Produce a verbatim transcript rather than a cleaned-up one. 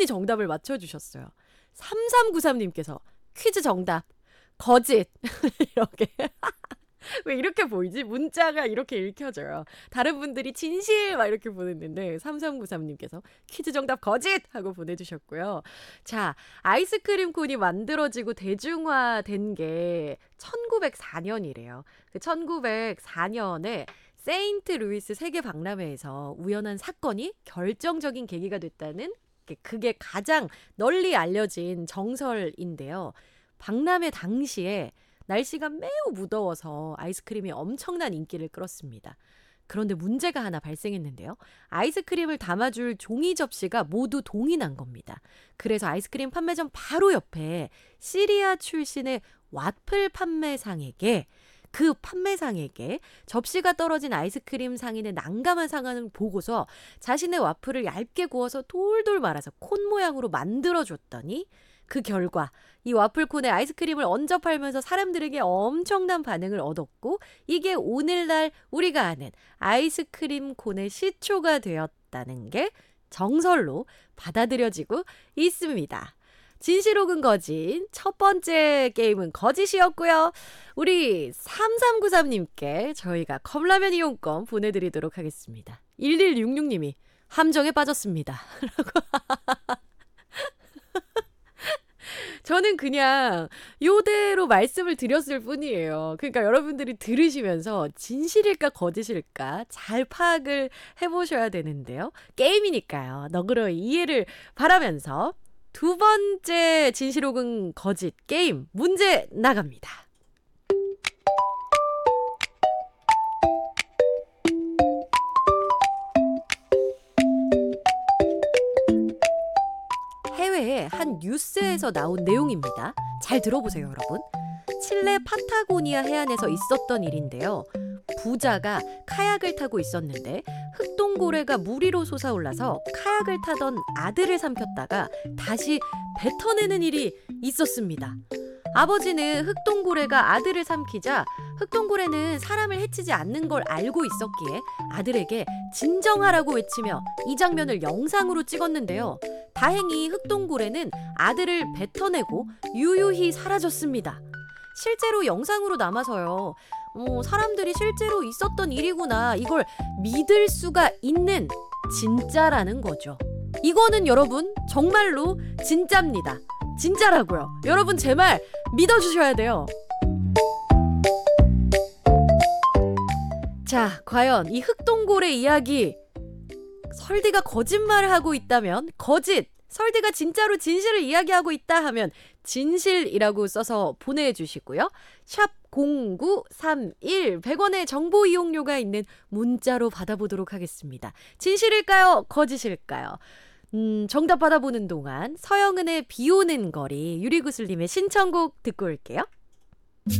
분이 정답을 맞춰주셨어요. 삼삼구삼님께서 퀴즈 정답 거짓. 이렇게 왜 이렇게 보이지? 문자가 이렇게 읽혀져요. 다른 분들이 진실 막 이렇게 보냈는데 삼삼구삼님께서 퀴즈 정답 거짓 하고 보내주셨고요. 자, 아이스크림 콘이 만들어지고 대중화된 게 천구백사년이래요. 그 천구백사년에 세인트 루이스 세계 박람회에서 우연한 사건이 결정적인 계기가 됐다는 그게 가장 널리 알려진 정설인데요. 박람회 당시에 날씨가 매우 무더워서 아이스크림이 엄청난 인기를 끌었습니다. 그런데 문제가 하나 발생했는데요. 아이스크림을 담아줄 종이 접시가 모두 동이 난 겁니다. 그래서 아이스크림 판매점 바로 옆에 시리아 출신의 와플 판매상에게 그 판매상에게 접시가 떨어진 아이스크림 상인의 난감한 상황을 보고서 자신의 와플을 얇게 구워서 돌돌 말아서 콘 모양으로 만들어줬더니 그 결과 이 와플콘에 아이스크림을 얹어 팔면서 사람들에게 엄청난 반응을 얻었고 이게 오늘날 우리가 아는 아이스크림 콘의 시초가 되었다는 게 정설로 받아들여지고 있습니다. 진실 혹은 거짓 첫 번째 게임은 거짓이었고요. 우리 삼삼구삼님께 저희가 컵라면 이용권 보내드리도록 하겠습니다. 일일육육님이 함정에 빠졌습니다. 저는 그냥 요대로 말씀을 드렸을 뿐이에요. 그러니까 여러분들이 들으시면서 진실일까 거짓일까 잘 파악을 해보셔야 되는데요. 게임이니까요. 너그러이 이해를 바라면서 두 번째 진실 혹은 거짓 게임 문제 나갑니다. 해외의 한 뉴스에서 나온 내용입니다. 잘 들어보세요, 여러분. 칠레 파타고니아 해안에서 있었던 일인데요. 부자가 카약을 타고 있었는데 흑동고래가 물 위로 솟아올라서 카약을 타던 아들을 삼켰다가 다시 뱉어내는 일이 있었습니다. 아버지는 흑동고래가 아들을 삼키자 흑동고래는 사람을 해치지 않는 걸 알고 있었기에 아들에게 진정하라고 외치며 이 장면을 영상으로 찍었는데요. 다행히 흑동고래는 아들을 뱉어내고 유유히 사라졌습니다. 실제로 영상으로 남아서요. 어, 사람들이 실제로 있었던 일이구나. 이걸 믿을 수가 있는 진짜라는 거죠. 이거는 여러분 정말로 진짜입니다. 진짜라고요. 여러분 제 말 믿어주셔야 돼요. 자, 과연 이 흑동고래 이야기 설디가 거짓말을 하고 있다면 거짓, 설디가 진짜로 진실을 이야기하고 있다 하면 진실이라고 써서 보내주시고요. 샵 공구삼일 백 원의 정보 이용료가 있는 문자로 받아보도록 하겠습니다. 진실일까요? 거짓일까요? 음, 정답 받아보는 동안 서영은의 비 오는 거리 유리구슬님의 신청곡 듣고 올게요.